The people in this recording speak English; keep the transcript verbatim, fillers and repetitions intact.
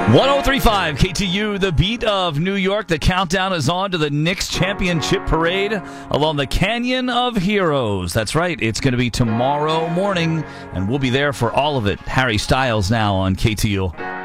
one oh three point five K T U, the beat of New York. The countdown is on to the Knicks Championship Parade along the Canyon of Heroes. That's right. It's going to be tomorrow morning, and we'll be there for all of it. Harry Styles now on K T U.